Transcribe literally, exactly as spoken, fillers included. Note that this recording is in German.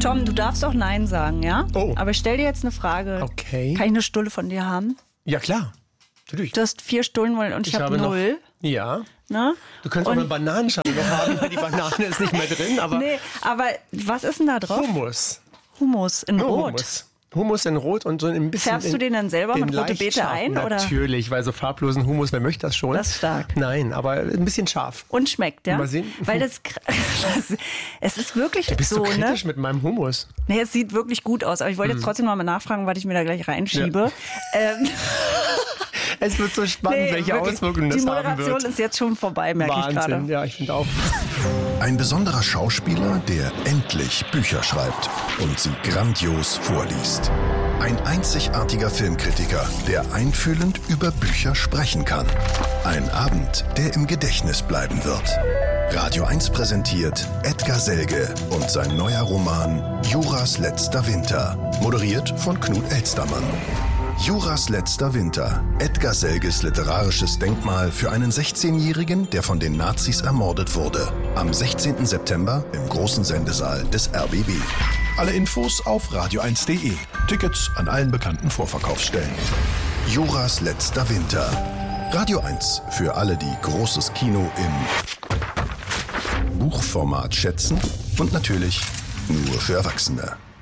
Tom, du darfst auch Nein sagen, ja? Oh. Aber ich stell dir jetzt eine Frage. Okay. Kann ich eine Stulle von dir haben? Ja, klar. Natürlich. Du hast vier Stullen wollen und ich, Ich habe habe noch- null. Ja. Ne? Du könntest auch Und- eine Bananenschale noch haben, weil die Banane ist nicht mehr drin, aber Nee, aber was ist denn da drauf? Hummus. Hummus in Nur Rot. Hummus. Hummus in Rot und so ein bisschen. Färbst du in, den dann selber in mit rote leicht Beete scharf. ein, oder? Natürlich, weil so farblosen Hummus, wer möchte das schon? Das ist stark. Nein, aber ein bisschen scharf. Und schmeckt, ja? Mal sehen. Weil das, das es ist wirklich Bist so, du ne? kritisch mit meinem Hummus? Nee, es sieht wirklich gut aus, aber ich wollte jetzt trotzdem noch mal nachfragen, was ich mir da gleich reinschiebe. Ähm, Es wird so spannend, nee, welche wirklich, Auswirkungen das die haben Moderation wird. ist jetzt schon vorbei, merke ich Wahnsinn, gerade. ja, ich finde auch. Ein besonderer Schauspieler, der endlich Bücher schreibt und sie grandios vorliest. Ein einzigartiger Filmkritiker, der einfühlend über Bücher sprechen kann. Ein Abend, der im Gedächtnis bleiben wird. Radio eins präsentiert Edgar Selge und sein neuer Roman Juras letzter Winter, moderiert von Knut Elstermann. Juras letzter Winter. Edgar Selges literarisches Denkmal für einen sechzehnjährigen, der von den Nazis ermordet wurde. Am sechzehnten September im großen Sendesaal des R B B. Alle Infos auf radio eins punkt de. Tickets an allen bekannten Vorverkaufsstellen. Juras letzter Winter. Radio eins für alle, die großes Kino im Buchformat schätzen und natürlich nur für Erwachsene.